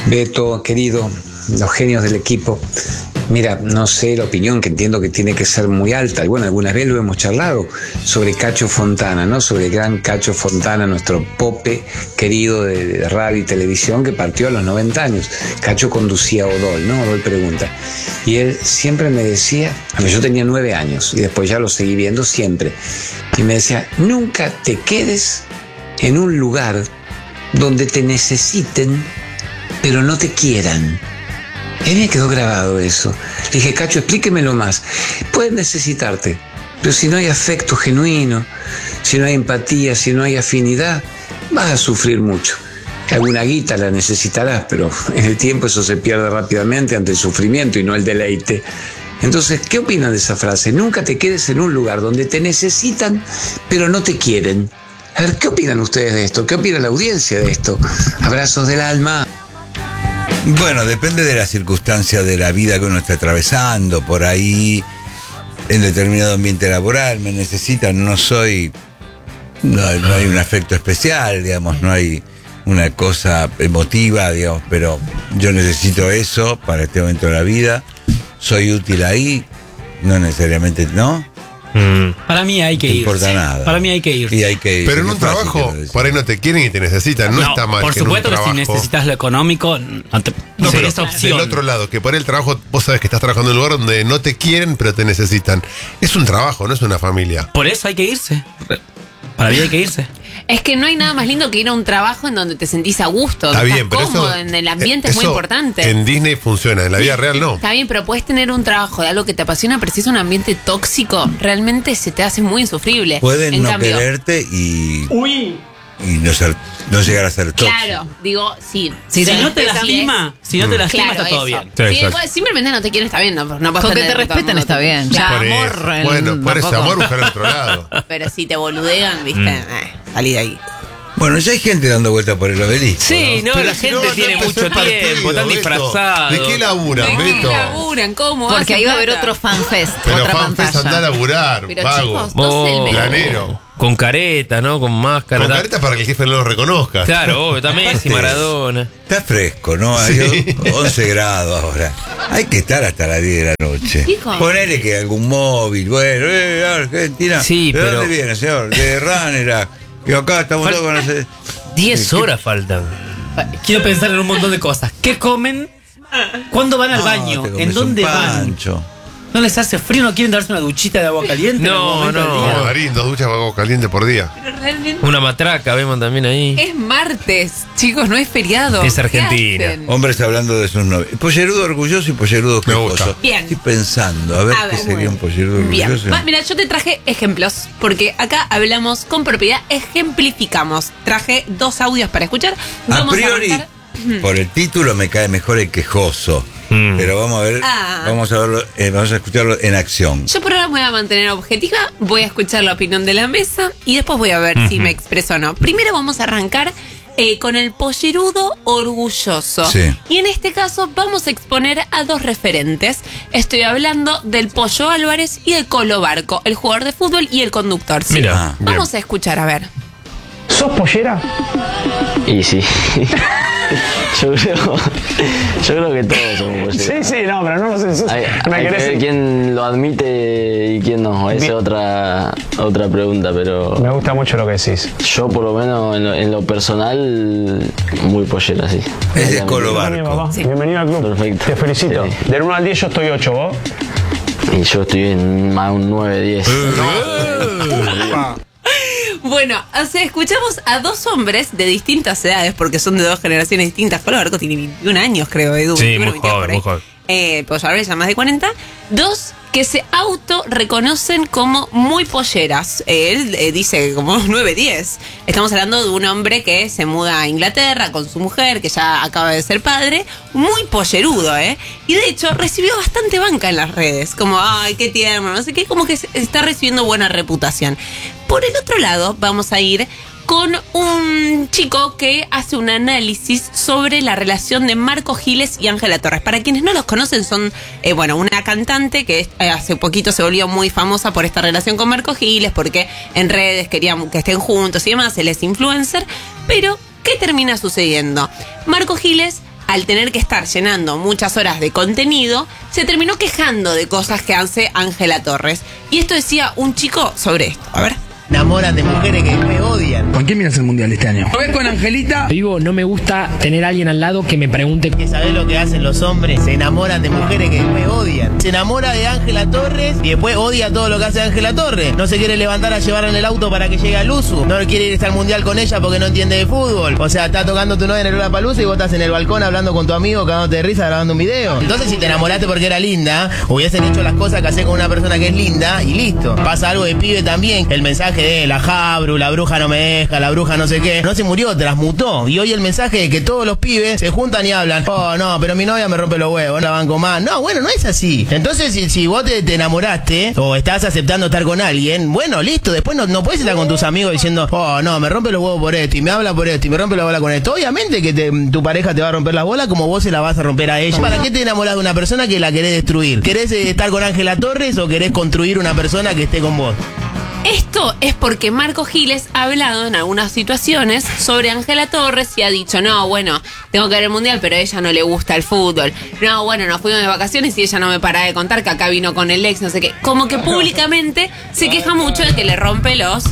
Beto, querido, los genios del equipo. Mira, no sé la opinión, que entiendo que tiene que ser muy alta. Y bueno, alguna vez lo hemos charlado sobre Cacho Fontana, ¿no? Sobre el gran Cacho Fontana, nuestro pope querido de radio y televisión, que partió a los 90 años. Cacho conducía Odol, ¿no? Odol Pregunta. Y él siempre me decía, yo tenía 9 años y después ya lo seguí viendo siempre. Y me decía, nunca te quedes en un lugar donde te necesiten, pero no te quieran. A mí me quedó grabado eso. Le dije, Cacho, explíquemelo más. Pueden necesitarte, pero si no hay afecto genuino, si no hay empatía, si no hay afinidad, vas a sufrir mucho. Alguna guita la necesitarás, pero en el tiempo eso se pierde rápidamente ante el sufrimiento y no el deleite. Entonces, ¿qué opinan de esa frase? Nunca te quedes en un lugar donde te necesitan, pero no te quieren. A ver, ¿qué opinan ustedes de esto? ¿Qué opina la audiencia de esto? Abrazos del alma. Bueno, depende de la circunstancia de la vida que uno está atravesando. Por ahí, en determinado ambiente laboral, me necesitan, no hay un afecto especial, digamos, no hay una cosa emotiva, digamos, pero yo necesito eso para este momento de la vida. Soy útil ahí, no necesariamente, ¿no? Para mí hay que ir. No importa nada. Para mí hay que ir. Y hay que ir. Pero en un trabajo, por ahí no te quieren y te necesitan. No está mal. Por que supuesto en un que si trabajo... necesitas lo económico, no pero esa opción. del otro lado, que por el trabajo, vos sabés que estás trabajando en un lugar donde no te quieren, pero te necesitan. Es un trabajo, no es una familia. Por eso hay que irse. Para mí hay que irse. Es que no hay nada más lindo que ir a un trabajo en donde te sentís a gusto. Está estás bien, pero cómodo, eso, en el ambiente es muy importante. En Disney funciona, en la vida real no. Está bien, pero puedes tener un trabajo de algo que te apasiona, pero si es un ambiente tóxico, realmente se te hace muy insufrible. Pueden en no cambio, quererte y no llegar a ser tóxico. claro, digo, sí. Si no te también. lastima, está todo bien. Sí, Sí, exacto. pues, simplemente no te quieren, está bien. No puedes Con que pretender te todo el respeten mundo está te- bien. Claro. Por eso. amor, Bueno, por ese tampoco. amor buscar otro lado. Pero si te boludean, viste, salí de ahí. Bueno, ya hay gente dando vuelta por el obelisco. Sí, no, Pero la si gente no tiene empezó mucho el partido, tiempo, están Beto. disfrazados. ¿De qué laburan, ¿De qué Beto? laburan? ¿Cómo? Porque hacen ahí va a haber plata? otro fanfest. Pero otra fanfest pantalla. anda a laburar, Pero vago. chicos, no sé el menú. Granero. Con careta, ¿no? Con máscara. Con careta para que el jefe no lo reconozca. Claro, obvio, está Messi, Maradona. Está fresco, ¿no? Hay 11 grados ahora. Hay que estar hasta las 10 de la noche. Chicos. Ponele que algún móvil, bueno, Argentina. Sí, ¿De pero- dónde viene, señor? De Ranera. Y acá estamos todos con ese... 10 horas faltan. Quiero pensar en un montón de cosas. ¿Qué comen? ¿Cuándo van al baño? te comes ¿En dónde un van? pancho. ¿No les hace frío? ¿No quieren darse una duchita de agua caliente? No, Darín, 2 duchas de agua caliente por día. Pero realmente Una matraca, vemos también ahí. es martes, chicos, no es feriado. Es ¿Qué Argentina. hacen? Hombres hablando de sus novios. Pollerudo orgulloso y pollerudo Me gusta. quejoso. Bien. Estoy pensando, a ver A qué ver, sería un pollerudo Bien. orgulloso. Mira, yo te traje ejemplos, porque acá hablamos con propiedad, ejemplificamos. Traje 2 audios para escuchar. A Vamos priori, arrancar. por el título me cae mejor el quejoso. Pero vamos a ver, vamos a verlo, vamos a escucharlo en acción. Yo por ahora me voy a mantener objetiva, voy a escuchar la opinión de la mesa y después voy a ver si me expreso o no. Primero vamos a arrancar con el pollerudo orgulloso. Sí. Y en este caso vamos a exponer a 2 referentes. Estoy hablando del Pollo Álvarez y del Colo Barco, el jugador de fútbol y el conductor. ¿sí? Mira, Vamos a escuchar, a ver. ¿Sos pollera? Y sí. yo creo que todos somos polleros. Sí, no, pero no sé. Hay Me que querés. ver quién lo admite y quién no. Esa es otra pregunta, pero Me gusta mucho lo que decís. yo por lo menos en lo personal muy pollera, sí. Es de Colo Bienvenido, Barco. papá. Bienvenido al club. Perfecto. Te felicito. Sí. Del 1 al 10 yo estoy 8, ¿vos? Y yo estoy en más un 9-10. Bueno, o sea, escuchamos a 2 hombres de distintas edades, porque son de 2 generaciones distintas. Colo Barco tiene 21 años, creo, Edu. Sí, 21, muy 22 joven, por ahí. muy joven. Pollo Álvarez ya más de 40. 2 que se auto reconocen como muy polleras. Él dice como 9-10. Estamos hablando de un hombre que se muda a Inglaterra con su mujer, que ya acaba de ser padre. Muy pollerudo, ¿eh? Y de hecho recibió bastante banca en las redes. Como, ay, qué tierno, no sé qué. Como que está recibiendo buena reputación. Por el otro lado, vamos a ir con un chico que hace un análisis sobre la relación de Marco Giles y Ángela Torres. Para quienes no los conocen, son, una cantante que hace poquito se volvió muy famosa por esta relación con Marco Giles, porque en redes querían que estén juntos y demás, él es influencer. Pero, ¿qué termina sucediendo? Marco Giles al tener que estar llenando muchas horas de contenido, se terminó quejando de cosas que hace Ángela Torres. Y esto decía un chico sobre esto. A ver. Enamoran de mujeres que me odian. ¿Con quién miras el mundial este año? ¿Lo ves con Angelita? Digo, no me gusta tener a alguien al lado que me pregunte. ¿Que sabés lo que hacen los hombres? Se enamoran de mujeres que me odian. Se enamora de Ángela Torres y después odia todo lo que hace Ángela Torres. No se quiere levantar a llevarla en el auto para que llegue al Luzu. No quiere ir al mundial con ella porque no entiende de fútbol. O sea, está tocando tu novia en el Lollapalooza y vos estás en el balcón hablando con tu amigo, cagándote de risa, grabando un video. Entonces, si te enamoraste porque era linda, hubiesen hecho las cosas que haces con una persona que es linda y listo. Pasa algo de pibe también. El mensaje de la la bruja no me deja, la bruja no sé qué. No se murió, transmutó. Y hoy el mensaje de que todos los pibes se juntan y hablan. Oh, no, pero mi novia me rompe los huevos, no la banco más. No, bueno, no es así. Entonces, si vos te enamoraste o estás aceptando estar con alguien, bueno, listo. Después no puedes estar con tus amigos diciendo, oh, no, me rompe los huevos por esto y me habla por esto y me rompe la bola con esto. Obviamente que tu pareja te va a romper las bolas como vos se la vas a romper a ella. ¿Para qué te enamorás de una persona que la querés destruir? ¿Querés estar con Ángela Torres o querés construir una persona que esté con vos? Esto es porque Marco Giles ha hablado en algunas situaciones sobre Ángela Torres y ha dicho, no, bueno, tengo que ver el mundial, pero a ella no le gusta el fútbol. No, bueno, nos fuimos de vacaciones y ella no me para de contar que acá vino con el ex, no sé qué. Como que públicamente se queja mucho de que le rompe los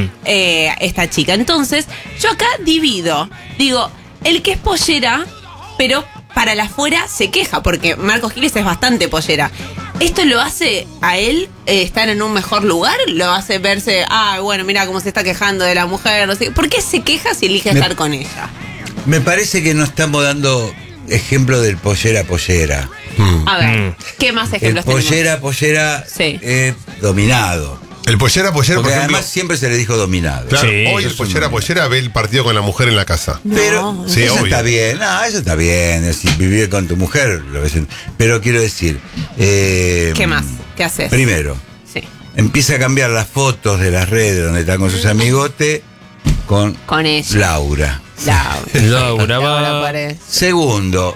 esta chica. Entonces, yo acá divido. Digo, el que es pollera, pero para la afuera se queja, porque Marco Giles es bastante pollera. ¿Esto lo hace a él estar en un mejor lugar? ¿Lo hace verse, bueno, mira cómo se está quejando de la mujer? No sé. ¿Por qué se queja si elige estar con ella? Me parece que no estamos dando ejemplo del pollera. A ver, ¿qué más ejemplos tenemos? Pollera Sí. Dominado. El pollera, por Porque ejemplo. además siempre se le dijo dominado. Claro, Sí, hoy el pollera ve el partido con la mujer en la casa. Pero Sí, eso obvio. está bien, eso está bien, es decir, vivir con tu mujer, lo ves pero quiero decir... ¿Qué más? ¿Qué haces? Primero, Sí. empieza a cambiar las fotos de las redes donde está con sus amigotes con ella. Laura. Laura va. Laura Paredes. Segundo,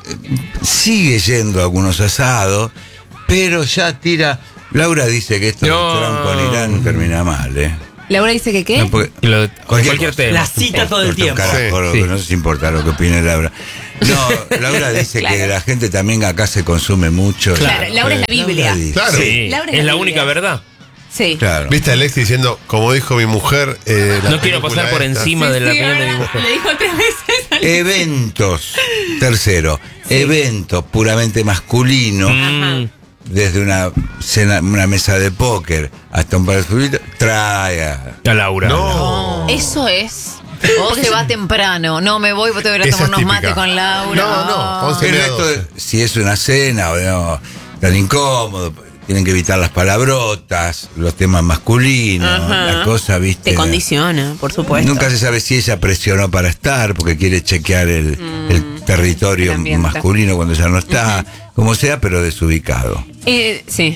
sigue yendo a algunos asados, pero ya tira... Laura dice que esto de Trump con Irán termina mal, Laura dice que ¿qué? No, porque- Cualquier tema. La cita todo el Corta un tiempo. carajo, Sí. no se importa lo que opine Laura. No, Laura dice Claro. que la gente también acá se consume mucho. Claro, Laura es la Biblia. Laura dice- Claro. Sí, Laura es la Biblia. única verdad. Sí. Claro. ¿Viste a Alex diciendo, como dijo mi mujer? No quiero pasar por encima de la opinión de mi mujer. Le dijo 3 veces. Eventos. Tercero, eventos puramente masculinos. Desde una mesa de póker hasta un par de futbolistas, trae a Laura. No. Eso es. O se va temprano. No me voy porque te voy a ir a Esa tomar es unos típica. mates con Laura. No, 11 Pero media esto, 12. si es una cena o no, tan incómodo, tienen que evitar las palabrotas, los temas masculinos, Ajá. la cosa, ¿viste? Te condiciona, por supuesto. Nunca se sabe si ella presionó para estar, porque quiere chequear el territorio el ambiente. masculino cuando ya no está, como sea, pero desubicado. Sí.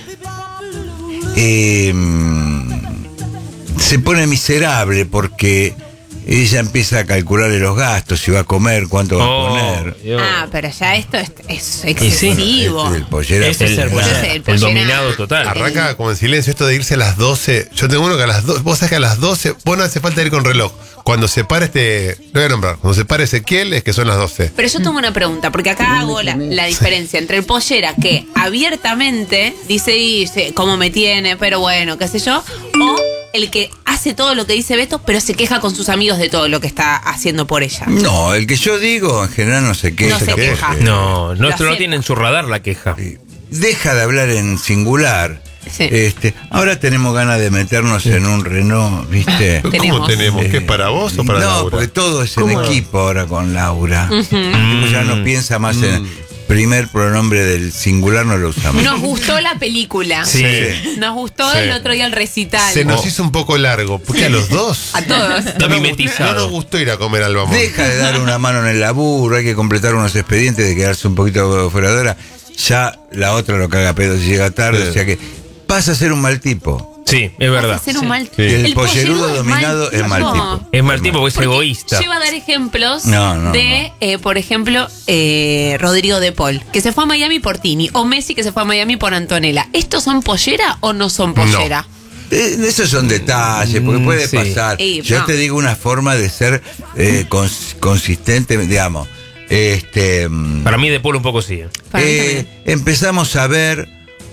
Se pone miserable porque ella empieza a calcularle los gastos, si va a comer, cuánto va a poner. Pero ya esto es excesivo. El pollera, Ese es el pollera. el dominado total. Arranca como en silencio esto de irse a las 12. Yo tengo uno que a las 12, vos sabés que a las 12, vos no hace falta ir con reloj. Cuando se para lo voy a nombrar, cuando se para Ezequiel es que son las 12. Pero yo tengo una pregunta, porque acá hago la diferencia entre el pollera que abiertamente dice, cómo me tiene, pero bueno, qué sé yo, o el que hace todo lo que dice Beto, pero se queja con sus amigos de todo lo que está haciendo por ella. No, el que yo digo en general no se queja. No se queja. No, no Lo tiene en su radar la queja. Deja de hablar en singular. Sí. Ahora tenemos ganas de meternos en un Renault, ¿viste? ¿Cómo Tenemos. tenemos? ¿Qué es para vos o para No, Laura? porque todo es en equipo ahora con Laura. Tipo, ya no piensa más en primer pronombre del singular, no lo usamos. Nos gustó la película. Sí. Nos gustó Sí. el otro día el recital. Se nos hizo un poco largo, porque a los dos A todos. Está no mimetizado. nos gustó ir a comer al Bamón. Deja de dar una mano en el laburo, hay que completar unos expedientes, de quedarse un poquito fuera de hora. Ya la otra lo caga pedo si llega tarde, Sí. o sea que pasa a ser un mal tipo. Sí, es verdad. Ser un mal Sí. El pollerudo pollerudo es dominado es mal tipo. Es mal tipo porque es Porque egoísta. Yo iba a dar ejemplos No, de, por ejemplo, Rodrigo de Paul, que se fue a Miami por Tini, o Messi, que se fue a Miami por Antonella. ¿Estos son pollera o no son pollera? Esos son detalles, porque puede sí. pasar. Y, Yo no. te digo una forma de ser consistente, digamos. Para mí de Paul un poco sí. Empezamos a ver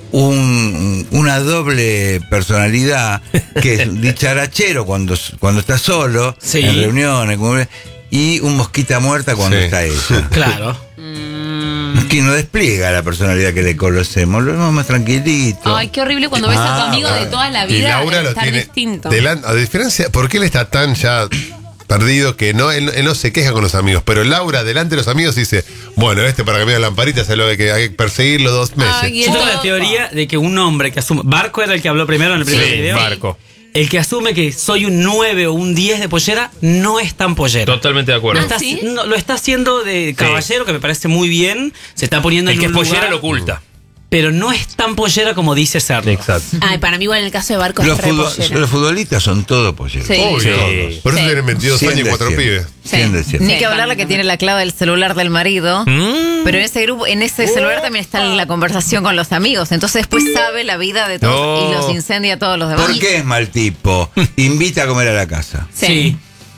una doble personalidad que es dicharachero cuando está solo, en reuniones, y un mosquita muerta cuando está ella. Claro. Que no despliega la personalidad que le conocemos, lo vemos más tranquilito. Ay, qué horrible cuando ves a tu amigo de toda la vida. Y Laura lo estar tiene distinto. A diferencia, ¿por qué él está tan ya perdido que él no se queja con los amigos? Pero Laura, delante de los amigos, dice: bueno, para cambiar la lamparita, se lo que hay que perseguirlo 2 meses. Yo tengo la teoría de que un hombre que asume. Barco era el que habló primero en el primer video. Barco. El que asume que soy un 9 o un 10 de pollera no es tan pollera. Totalmente de acuerdo. Lo está haciendo de caballero, que me parece muy bien. Se está poniendo el en que un es pollera lugar, lo oculta. pero no es tan pollera como dice serlo. Exacto. Ay, para mí igual en el caso de Barco es re pollera. Los futbolistas son todos polleros. Sí. Obvio. Por eso tienen 22 años y 4 pibes. Ni que hablar la que tiene la clave del celular del marido. Pero en ese grupo, en ese celular también está la conversación con los amigos. Entonces después sabe la vida de todos y los incendia a todos los demás. ¿Por qué es mal tipo? Invita a comer a la casa. Sí.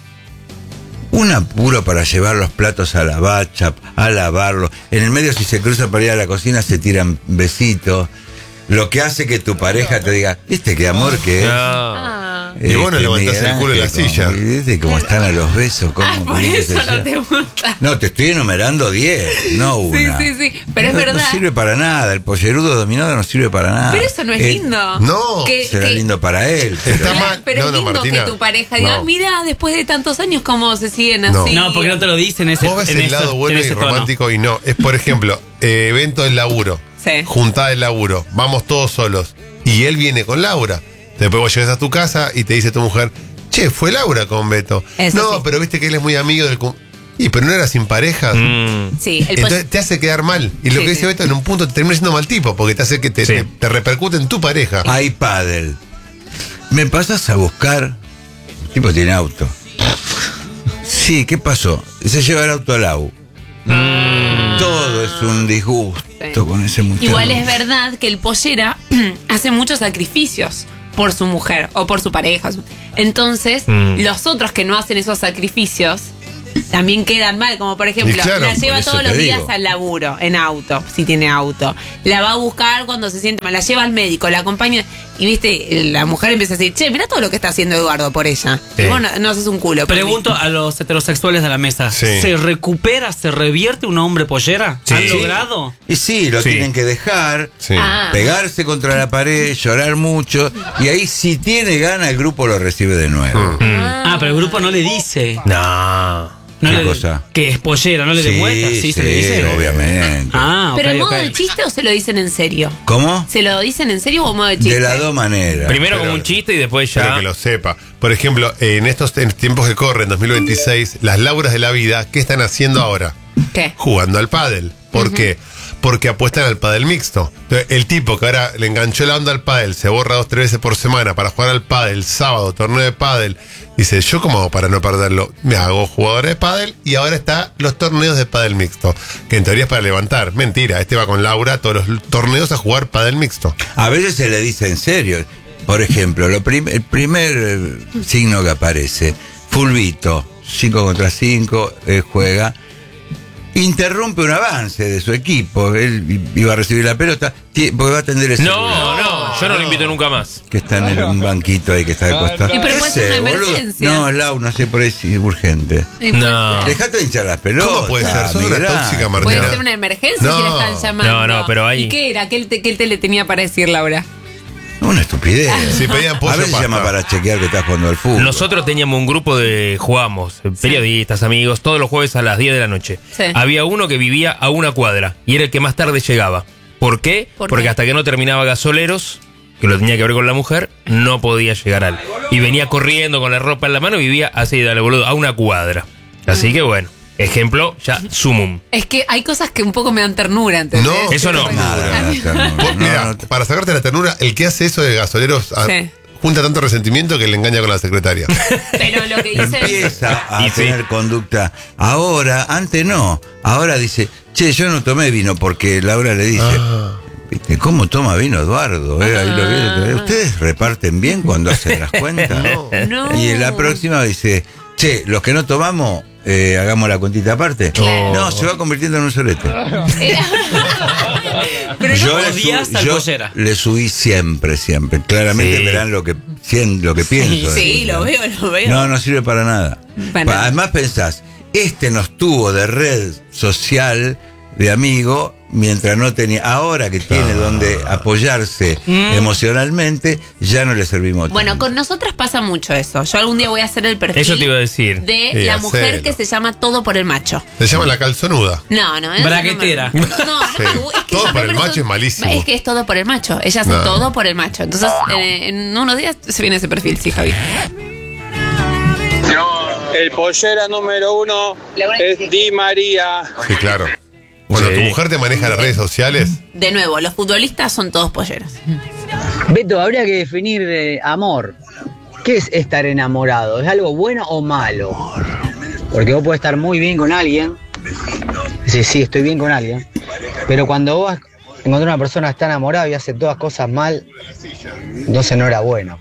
Un apuro para llevar los platos a la bacha, a lavarlos. En el medio, si se cruza para ir a la cocina, se tiran besitos. Lo que hace que tu pareja te diga: ¿viste qué amor que es? Y vos no levantás el culo de la silla. ¿Viste cómo están a los besos? Por eso no te gusta. No, te estoy enumerando 10, no una. Sí. Pero es verdad. No sirve para nada. El pollerudo dominado no sirve para nada. Pero eso no es lindo. No. Será lindo para él. Está mal. Pero es lindo Martina, que tu pareja diga: mira, después de tantos años, cómo se siguen así. No, porque no te lo dicen. Vos ves el lado bueno y romántico y no. Es, por ejemplo, evento del laburo. Sí. Juntada del laburo. Vamos todos solos. Y él viene con Laura. Después vos llegas a tu casa y te dice tu mujer: che, fue Laura con Beto. Eso no, sí. pero viste que él es muy amigo del... pero no era sin pareja. Sí, entonces te hace quedar mal. Y lo que dice Beto, en un punto te termina siendo mal tipo, porque te hace que te repercute en tu pareja. Hay pádel. ¿Me pasas a buscar? El tipo tiene auto. Sí, ¿qué pasó? Se lleva el auto al AU. Todo es un disgusto con ese muchacho. Igual es verdad que el pollera hace muchos sacrificios por su mujer o por su pareja. Entonces, los otros que no hacen esos sacrificios también quedan mal, como por ejemplo, la lleva todos los días al laburo, en auto, si tiene auto. La va a buscar cuando se siente mal, la lleva al médico, la acompaña. Y viste, la mujer empieza a decir: che, mira todo lo que está haciendo Eduardo por ella. Y vos no haces un culo. Pregunto a los heterosexuales de la mesa: ¿se recupera, se revierte un hombre pollera? ¿Han logrado? Y sí, lo tienen que dejar, pegarse contra la pared, llorar mucho, y ahí si tiene gana el grupo lo recibe de nuevo. Pero el grupo no le dice. ¿Qué cosa? Que es pollera, no le demuestra. Sí, se le dice. Obviamente. ¿Pero en modo de chiste o se lo dicen en serio? ¿Cómo? ¿Se lo dicen en serio o en modo de chiste? De las dos maneras. Primero como un chiste y después ya. Pero que lo sepa. Por ejemplo, en estos tiempos que corren, 2026, las Lauras de la vida, ¿qué están haciendo ahora? ¿Qué? Jugando al pádel. ¿Por qué? Porque apuestan al pádel mixto. Entonces, el tipo que ahora le enganchó la onda al pádel, se borra 2-3 veces por semana para jugar al pádel, sábado, torneo de pádel, dice: yo como hago para no perderlo, me hago jugador de pádel, y ahora está los torneos de pádel mixto, que en teoría es para levantar. Mentira, va con Laura a todos los torneos a jugar pádel mixto. A veces se le dice en serio. Por ejemplo, el primer signo que aparece, Fulvito, 5 contra 5, juega. Interrumpe un avance de su equipo. Él iba a recibir la pelota porque va a atender ese. No, yo no lo invito nunca más. Que está en un banquito ahí que está de costado. Y pero puede ser una emergencia. No, Lau, no sé, por ahí es urgente. No. Dejate de hinchar las pelotas. ¿Cómo puede ser? Sos una tóxica, Martina. Puede ser una emergencia si le están llamando. No, pero ahí. ¿Y qué era? ¿Qué él te le tenía para decir, Laura? Una estupidez. Si pedían pollo, a veces pasta. llama para chequear que estás jugando al fútbol. Nosotros teníamos un grupo jugamos, periodistas, amigos, todos los jueves a las 10 de la noche. Sí. Había uno que vivía a una cuadra y era el que más tarde llegaba. ¿Por qué? Porque hasta que no terminaba Gasoleros, que lo tenía que ver con la mujer, no podía llegar al. Y venía corriendo con la ropa en la mano y vivía así, dale boludo, a una cuadra. Así que bueno. Ejemplo, ya sumum. Es que hay cosas que un poco me dan ternura, ¿entendés? No, eso no. Mira, para sacarte la ternura, el que hace eso de Gasoleros junta tanto resentimiento que le engaña con la secretaria. Pero lo que dice empieza a tener conducta. Ahora, antes no. Ahora dice: che, yo no tomé vino, porque Laura le dice: ¿viste cómo toma vino Eduardo? Ahí lo vi. ¿Ustedes reparten bien cuando hacen las cuentas? No. Y en la próxima dice: che, los que no tomamos, hagamos la cuentita aparte. Claro. No, se va convirtiendo en un solete. Pero Yo no odias al pollera. le subí siempre. Claramente Sí. verán lo que pienso. Sí, lo veo. No sirve para nada. Para nada. Además pensás, nos tuvo de red social, de amigo, mientras no tenía. Ahora que tiene donde apoyarse emocionalmente, ya no le servimos. Bueno, con nosotras pasa mucho eso. Yo algún día voy a hacer el perfil Eso te iba a decir. de Sí, la mujer hacelo. que se llama Todo por el Macho. Se llama la calzonuda. No, eso Braguetera. No, Sí. es que Todo ya por me el parece- macho es malísimo. Es que es todo por el macho. Ella hace No. todo por el macho. Entonces, en unos días se viene ese perfil, sí, Javi. El pollera número 1 es Di María. Sí, claro. Bueno, Sí. ¿tu mujer te maneja las redes sociales? De nuevo, los futbolistas son todos polleros. Beto, habría que definir amor. ¿Qué es estar enamorado? ¿Es algo bueno o malo? Porque vos podés estar muy bien con alguien. Sí, estoy bien con alguien. Pero cuando vos encontrás una persona que está enamorada y hace todas cosas mal, entonces no era bueno.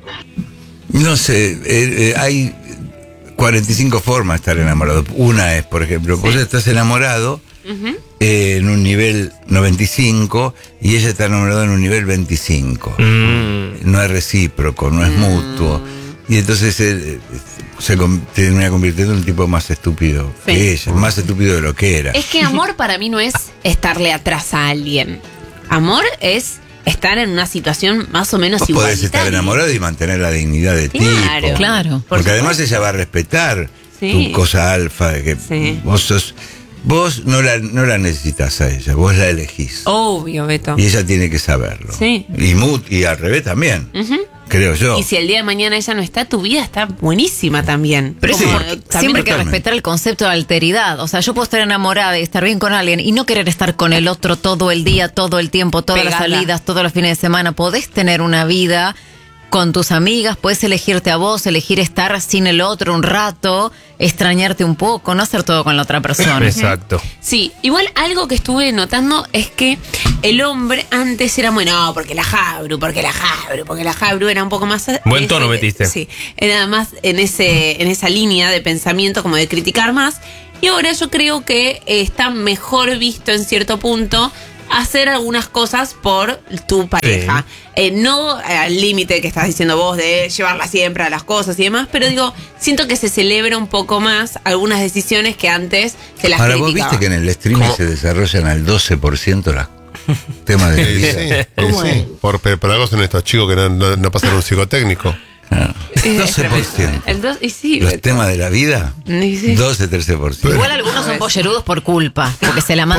No sé, hay 45 formas de estar enamorado. Una es, por ejemplo, vos estás enamorado en un nivel 95 y ella está enamorada en un nivel 25. No es recíproco, no es mutuo. Y entonces se termina convirtiendo en un tipo más estúpido que ella, más estúpido de lo que era. Es que amor para mí no es estarle atrás a alguien. Amor es estar en una situación más o menos Vos igualitaria. podés estar enamorado y mantener la dignidad de Claro, tipo. claro. Porque además ella va a respetar Sí. tu cosa alfa, de que Sí. vos no la necesitas a ella, vos la elegís. Obvio, Beto. Y ella tiene que saberlo. Sí. Y al revés también, creo yo. Y si el día de mañana ella no está, tu vida está buenísima también. Pero Como, sí, también- siempre hay que totalmente. respetar el concepto de alteridad. O sea, yo puedo estar enamorada y estar bien con alguien y no querer estar con el otro todo el día, todo el tiempo, todas las Pegada. salidas, todos los fines de semana. Podés tener una vida con tus amigas, puedes elegirte a vos, elegir estar sin el otro un rato, extrañarte un poco, no hacer todo con la otra persona. Exacto. Sí, igual algo que estuve notando es que el hombre antes era muy, no, porque la Jabru era un poco más... Buen tono metiste. Sí, era más en esa línea de pensamiento como de criticar más. Y ahora yo creo que está mejor visto en cierto punto hacer algunas cosas por tu pareja. No al límite que estás diciendo vos de llevarla siempre a las cosas y demás, pero digo, siento que se celebra un poco más algunas decisiones que antes se las Ahora, criticaba. vos viste que en el streaming se desarrollan al 12% los temas de vida. Sí. Por algo son estos chicos que no pasan un psicotécnico. 12%. Y sí, Los temas de la vida, y sí. 12-13%. Igual algunos son pollerudos por culpa, porque se la mandan